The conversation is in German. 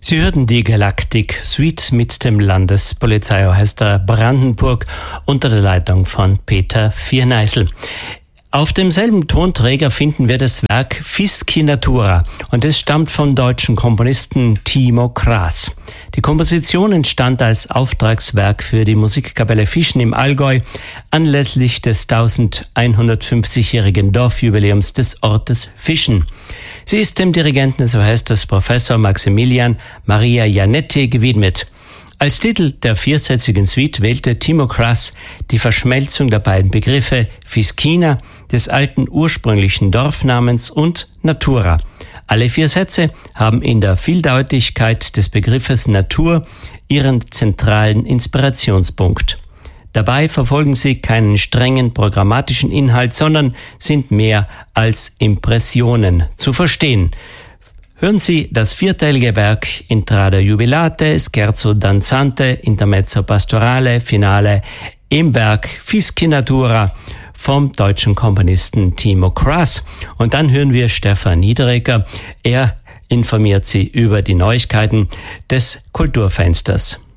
Sie hörten die Galaktik Suite mit dem Landespolizeiorchester Brandenburg unter der Leitung von Peter Vierneisel. Auf demselben Tonträger finden wir das Werk Fisci Natura und es stammt vom deutschen Komponisten Timo Kraas. Die Komposition entstand als Auftragswerk für die Musikkapelle Fischen im Allgäu anlässlich des 1150-jährigen Dorfjubiläums des Ortes Fischen. Sie ist dem Dirigenten des Orchesters Professor Maximilian Maria Janetti gewidmet. Als Titel der viersätzigen Suite wählte Timo Kraas die Verschmelzung der beiden Begriffe Fiscina, des alten ursprünglichen Dorfnamens, und Natura. Alle 4 Sätze haben in der Vieldeutigkeit des Begriffes Natur ihren zentralen Inspirationspunkt. Dabei verfolgen sie keinen strengen programmatischen Inhalt, sondern sind mehr als Impressionen zu verstehen. Hören Sie das vierteilige Werk Intrada Jubilate, Scherzo Danzante, Intermezzo Pastorale, Finale im Werk Fisci Natura vom deutschen Komponisten Timo Kraas. Und dann hören wir Stefan Niederreger. Er informiert Sie über die Neuigkeiten des Kulturfensters.